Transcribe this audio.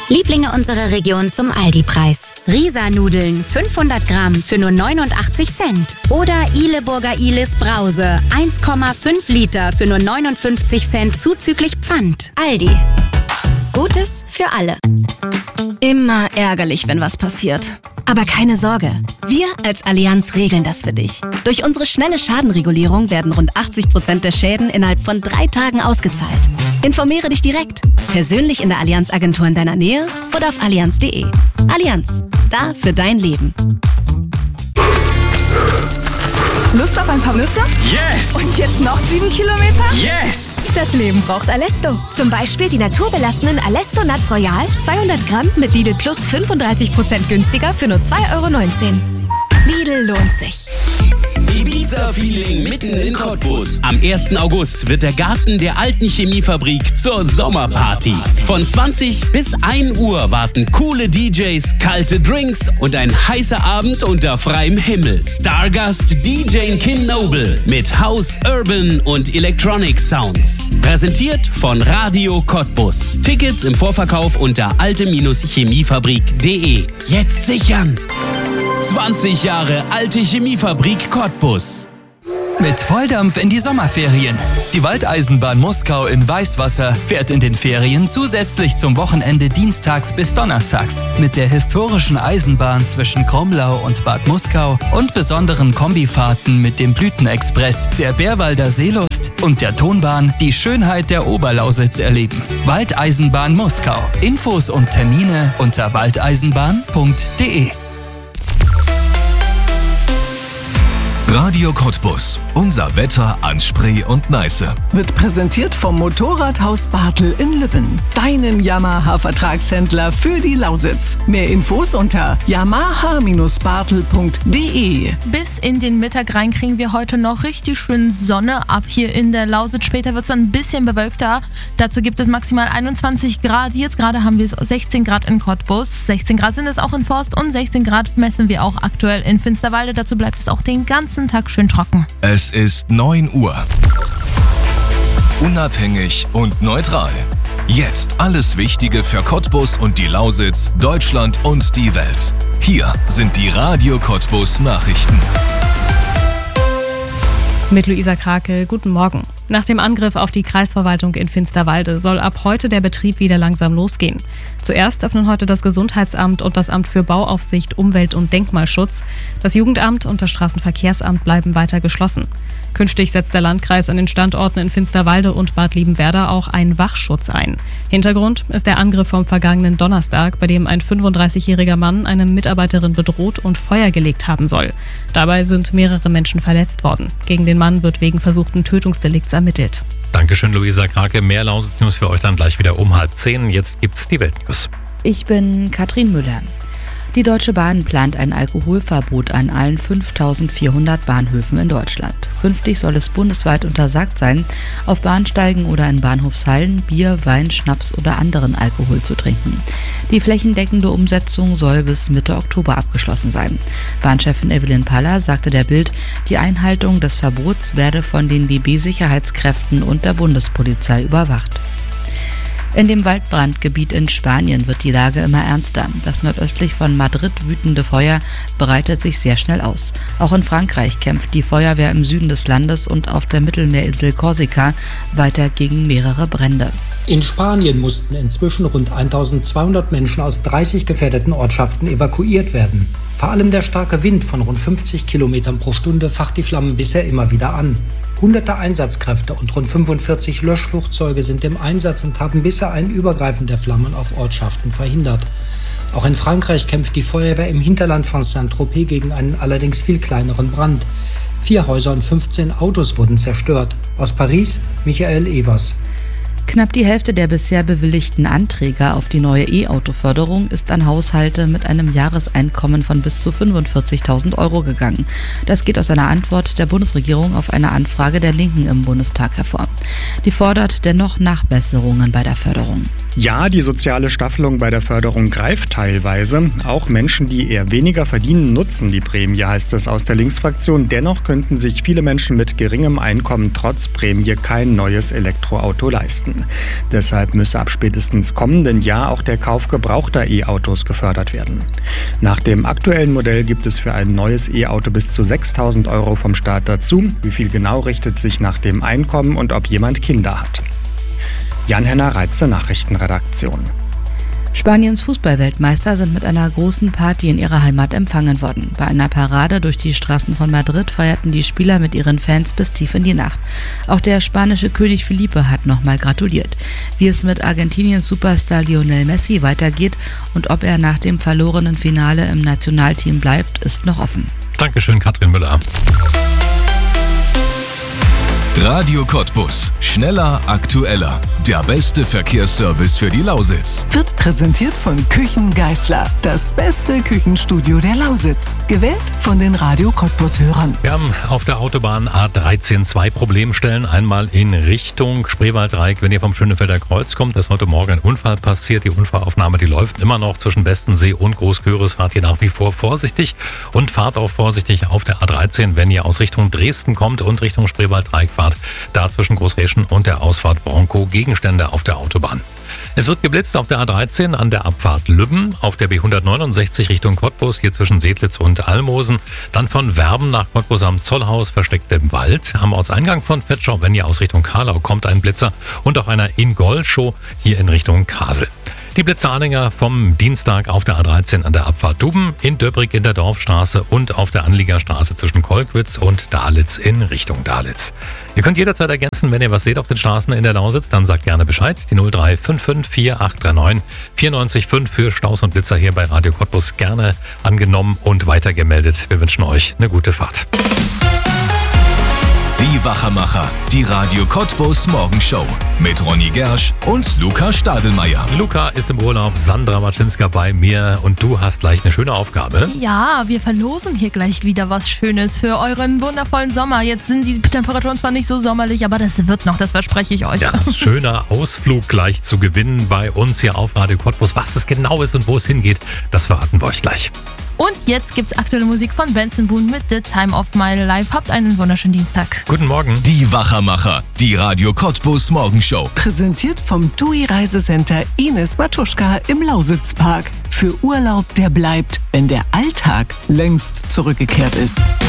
Lieblinge unserer Region zum Aldi-Preis. Risa-Nudeln 500 Gramm für nur 89 Cent. Oder Ihleburger Ihles Brause 1,5 Liter für nur 59 Cent zuzüglich Pfand. Aldi. Gutes für alle. Immer ärgerlich, wenn was passiert. Aber keine Sorge, wir als Allianz regeln das für dich. Durch unsere schnelle Schadenregulierung werden rund 80% der Schäden innerhalb von 3 Tagen ausgezahlt. Informiere dich direkt, persönlich in der Allianz-Agentur in deiner Nähe oder auf allianz.de. Allianz, da für dein Leben. Lust auf ein paar Nüsse? Yes! Und jetzt noch 7 Kilometer? Yes! Das Leben braucht Alesto. Zum Beispiel die naturbelassenen Alesto Nuts Royal, 200 Gramm mit Lidl Plus 35% günstiger für nur 2,19 €. Lidl lohnt sich. Ibiza-Feeling mitten in Cottbus. Am 1. August wird der Garten der alten Chemiefabrik zur Sommerparty. Von 20 bis 1 Uhr warten coole DJs, kalte Drinks und ein heißer Abend unter freiem Himmel. Stargast DJ Kin Noble mit House, Urban und Electronic Sounds. Präsentiert von Radio Cottbus. Tickets im Vorverkauf unter alte-chemiefabrik.de. Jetzt sichern! 20 Jahre alte Chemiefabrik Cottbus. Mit Volldampf in die Sommerferien. Die Waldeisenbahn Muskau in Weißwasser fährt in den Ferien zusätzlich zum Wochenende dienstags bis donnerstags. Mit der historischen Eisenbahn zwischen Kromlau und Bad Muskau und besonderen Kombifahrten mit dem Blütenexpress, der Bärwalder Seelust und der Tonbahn die Schönheit der Oberlausitz erleben. Waldeisenbahn Muskau. Infos und Termine unter waldeisenbahn.de. Radio Cottbus. Unser Wetter an Spree und Neiße. Wird präsentiert vom Motorradhaus Bartel in Lübben. Deinem Yamaha-Vertragshändler für die Lausitz. Mehr Infos unter yamaha-bartel.de. Bis in den Mittag rein kriegen wir heute noch richtig schön Sonne ab hier in der Lausitz. Später wird es dann ein bisschen bewölkter. Dazu gibt es maximal 21 Grad. Jetzt gerade haben wir 16 Grad in Cottbus. 16 Grad sind es auch in Forst und 16 Grad messen wir auch aktuell in Finsterwalde. Dazu bleibt es auch den ganzen Tag schön trocken. Es ist 9 Uhr. Unabhängig und neutral. Jetzt alles Wichtige für Cottbus und die Lausitz, Deutschland und die Welt. Hier sind die Radio Cottbus Nachrichten. Mit Luisa Krake, guten Morgen. Nach dem Angriff auf die Kreisverwaltung in Finsterwalde soll ab heute der Betrieb wieder langsam losgehen. Zuerst öffnen heute das Gesundheitsamt und das Amt für Bauaufsicht, Umwelt- und Denkmalschutz. Das Jugendamt und das Straßenverkehrsamt bleiben weiter geschlossen. Künftig setzt der Landkreis an den Standorten in Finsterwalde und Bad Liebenwerda auch einen Wachschutz ein. Hintergrund ist der Angriff vom vergangenen Donnerstag, bei dem ein 35-jähriger Mann eine Mitarbeiterin bedroht und Feuer gelegt haben soll. Dabei sind mehrere Menschen verletzt worden. Gegen den Mann wird wegen versuchten Tötungsdelikts ermittelt. Dankeschön, Luisa Krake. Mehr Lausitz-News für euch dann gleich wieder um 9:30. Jetzt gibt's die Weltnews. Ich bin Katrin Müller. Die Deutsche Bahn plant ein Alkoholverbot an allen 5.400 Bahnhöfen in Deutschland. Künftig soll es bundesweit untersagt sein, auf Bahnsteigen oder in Bahnhofshallen Bier, Wein, Schnaps oder anderen Alkohol zu trinken. Die flächendeckende Umsetzung soll bis Mitte Oktober abgeschlossen sein. Bahnchefin Evelyn Paller sagte der Bild, die Einhaltung des Verbots werde von den DB-Sicherheitskräften und der Bundespolizei überwacht. In dem Waldbrandgebiet in Spanien wird die Lage immer ernster. Das nordöstlich von Madrid wütende Feuer breitet sich sehr schnell aus. Auch in Frankreich kämpft die Feuerwehr im Süden des Landes und auf der Mittelmeerinsel Korsika weiter gegen mehrere Brände. In Spanien mussten inzwischen rund 1200 Menschen aus 30 gefährdeten Ortschaften evakuiert werden. Vor allem der starke Wind von rund 50 Kilometern pro Stunde facht die Flammen bisher immer wieder an. Hunderte Einsatzkräfte und rund 45 Löschflugzeuge sind im Einsatz und haben bisher ein Übergreifen der Flammen auf Ortschaften verhindert. Auch in Frankreich kämpft die Feuerwehr im Hinterland von Saint-Tropez gegen einen allerdings viel kleineren Brand. 4 Häuser und 15 Autos wurden zerstört. Aus Paris, Michael Evers. Knapp die Hälfte der bisher bewilligten Anträge auf die neue E-Auto-Förderung ist an Haushalte mit einem Jahreseinkommen von bis zu 45.000 € gegangen. Das geht aus einer Antwort der Bundesregierung auf eine Anfrage der Linken im Bundestag hervor. Die fordert dennoch Nachbesserungen bei der Förderung. Ja, die soziale Staffelung bei der Förderung greift teilweise. Auch Menschen, die eher weniger verdienen, nutzen die Prämie, heißt es aus der Linksfraktion. Dennoch könnten sich viele Menschen mit geringem Einkommen trotz Prämie kein neues Elektroauto leisten. Deshalb müsse ab spätestens kommenden Jahr auch der Kauf gebrauchter E-Autos gefördert werden. Nach dem aktuellen Modell gibt es für ein neues E-Auto bis zu 6.000 € vom Staat dazu. Wie viel genau, richtet sich nach dem Einkommen und ob jemand Kinder hat. Jan-Henner Reitze, Nachrichtenredaktion. Spaniens Fußballweltmeister sind mit einer großen Party in ihrer Heimat empfangen worden. Bei einer Parade durch die Straßen von Madrid feierten die Spieler mit ihren Fans bis tief in die Nacht. Auch der spanische König Felipe hat nochmal gratuliert. Wie es mit Argentiniens Superstar Lionel Messi weitergeht und ob er nach dem verlorenen Finale im Nationalteam bleibt, ist noch offen. Dankeschön, Katrin Müller. Radio Cottbus. Schneller, aktueller. Der beste Verkehrsservice für die Lausitz. Wird präsentiert von Küchen Geisler. Das beste Küchenstudio der Lausitz. Gewählt von den Radio Cottbus-Hörern. Wir haben auf der Autobahn A13 zwei Problemstellen. Einmal in Richtung Spreewalddreieck, wenn ihr vom Schönefelder Kreuz kommt. Da ist heute Morgen ein Unfall passiert. Die Unfallaufnahme, die läuft immer noch zwischen Bestensee und Großköris. Fahrt ihr nach wie vor vorsichtig und fahrt auch vorsichtig auf der A13, wenn ihr aus Richtung Dresden kommt und Richtung Spreewalddreieck fahrt. Da zwischen Großreschen und der Ausfahrt Bronco Gegenstände auf der Autobahn. Es wird geblitzt auf der A13 an der Abfahrt Lübben, auf der B169 Richtung Cottbus, hier zwischen Sedlitz und Almosen. Dann von Werben nach Cottbus am Zollhaus, versteckt im Wald. Am Ortseingang von Vetschau, wenn ihr aus Richtung Karlau kommt, ein Blitzer. Und auch einer In-Goll-Show hier in Richtung Kasel. Die Blitzeranhänger vom Dienstag auf der A13 an der Abfahrt Duben, in Döbrig in der Dorfstraße und auf der Anliegerstraße zwischen Kolkwitz und Dalitz in Richtung Dalitz. Ihr könnt jederzeit ergänzen, wenn ihr was seht auf den Straßen in der Lausitz, dann sagt gerne Bescheid. Die 0355 4839 94,5 für Staus und Blitzer hier bei Radio Cottbus gerne angenommen und weitergemeldet. Wir wünschen euch eine gute Fahrt. Die Wachermacher, die Radio Cottbus Morgenshow mit Ronny Gersch und Luca Stadelmeier. Luca ist im Urlaub, Sandra Matschinska bei mir und du hast gleich eine schöne Aufgabe. Ja, wir verlosen hier gleich wieder was Schönes für euren wundervollen Sommer. Jetzt sind die Temperaturen zwar nicht so sommerlich, aber das wird noch, das verspreche ich euch. Ja, schöner Ausflug gleich zu gewinnen bei uns hier auf Radio Cottbus. Was es genau ist und wo es hingeht, das verraten wir euch gleich. Und jetzt gibt's aktuelle Musik von Benson Boone mit The Time of My Life. Habt einen wunderschönen Dienstag. Guten Morgen. Die Wachermacher, die Radio Cottbus Morgenshow. Präsentiert vom TUI Reisecenter Ines Matuschka im Lausitzpark. Für Urlaub, der bleibt, wenn der Alltag längst zurückgekehrt ist.